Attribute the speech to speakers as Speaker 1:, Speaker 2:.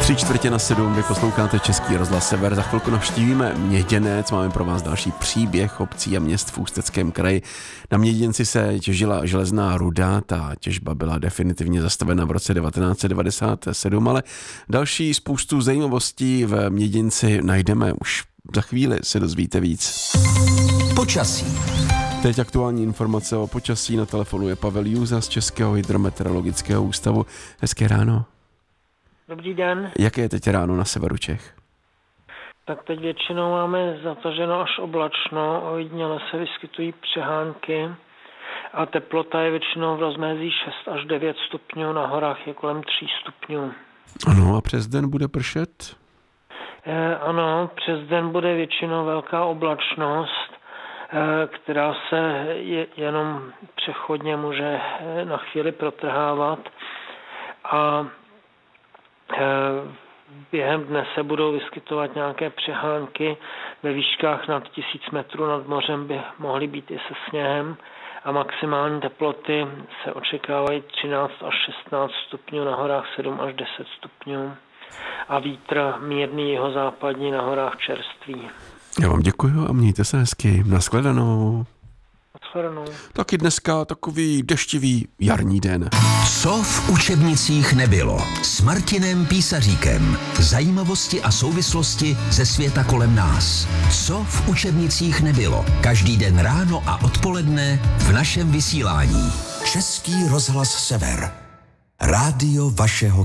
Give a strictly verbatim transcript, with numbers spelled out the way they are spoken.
Speaker 1: Tři čtvrtě na sedm, vy posloucháte Český rozhlas Sever. Za chvilku navštívíme Měděnec, máme pro vás další příběh obcí a měst v Ústeckém kraji. Na Měděnci se těžila železná ruda, ta těžba byla definitivně zastavena v roce devatenáct set devadesát sedm, ale další spoustu zajímavostí v Měděnci najdeme už za chvíli, se dozvíte víc.
Speaker 2: Počasí.
Speaker 1: Teď aktuální informace o počasí, na telefonu je Pavel Jůza z Českého hydrometeorologického ústavu. Hezké ráno.
Speaker 3: Dobrý den.
Speaker 1: Jaké je teď ráno na severu Čech?
Speaker 3: Tak teď většinou máme zataženo až oblačno, ojediněle se vyskytují přehánky a teplota je většinou v rozmezí šest až devět stupňů, na horách je kolem tři stupňů.
Speaker 1: Ano, a přes den bude pršet?
Speaker 3: E, ano, přes den bude většinou velká oblačnost, e, která se je, jenom přechodně může na chvíli protrhávat a během dne se budou vyskytovat nějaké přehánky ve výškách nad tisíc metrů nad mořem, by mohly být i se sněhem a maximální teploty se očekávají třináct až šestnáct stupňů, na horách sedm až deset stupňů a vítr mírný jihozápadní, na horách čerstvý.
Speaker 1: Já vám děkuji a mějte se hezky. Nashledanou. Taky dneska takový deštivý jarní den.
Speaker 2: Co v učebnicích nebylo? S Martinem Písaříkem. Zajímavosti a souvislosti ze světa kolem nás. Co v učebnicích nebylo? Každý den ráno a odpoledne v našem vysílání. Český rozhlas Sever. Rádio vašeho